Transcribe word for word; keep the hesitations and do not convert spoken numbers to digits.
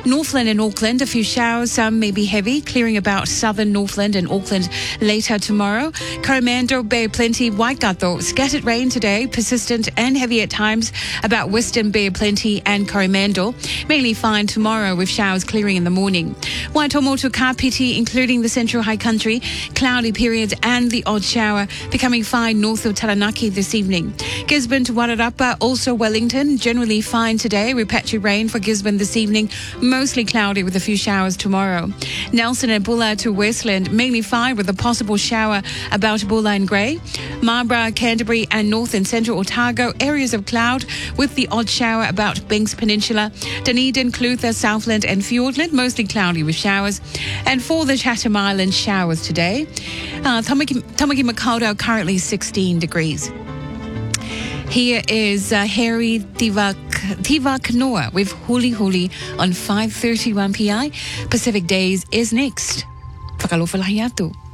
Northland and Auckland, a few showers, some may be heavy, clearing about southern Northland and Auckland later tomorrow. Coromandel, Bay of Plenty, Waikato, scattered rain today, persistent and heavy at times about Western Bay of Plenty and Coromandel. Mainly fine tomorrow with showers clearing in the morning. Waitomo to Kapiti, including the central high country, cloudy periods and the odd shower, becoming fine north of Taranaki this evening. Gisborne to Wairarapa, also Wellington, generally fine today with patchy rain for Gisborne this evening, mostly cloudy with a few showers tomorrow. Nelson and Bulla to Westland, mainly fine with a possible shower about Bulla and Grey. Marlborough, Canterbury and north and central Otago, areas of cloud with the odd shower about Banks Peninsula. Dunedin, Clutha, Southland and Fiordland, mostly cloudy with showers. And for the Chatham Islands, showers today. Uh, Tamaki, Tamaki Makaurau, currently sixteen degrees. Here is uh, Harry Tivak, Tivak Noah with Huli Huli on five thirty-one P I. Pacific Days is next. Whakalofa lahi atu.